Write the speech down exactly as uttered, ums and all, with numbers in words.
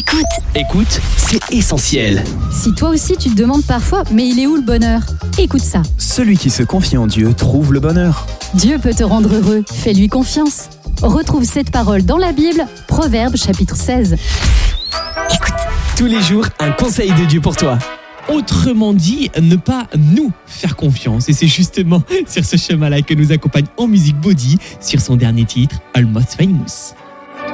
Écoute. Écoute, c'est essentiel. Si toi aussi tu te demandes parfois, mais il est où le bonheur? Écoute ça. Celui qui se confie en Dieu trouve le bonheur. Dieu peut te rendre heureux, fais-lui confiance. Retrouve cette parole dans la Bible, Proverbes chapitre seize. Écoute. Tous les jours, un conseil de Dieu pour toi. Autrement dit, ne pas nous faire confiance. Et c'est justement sur ce chemin-là que nous accompagne en musique Body sur son dernier titre, Almost Famous.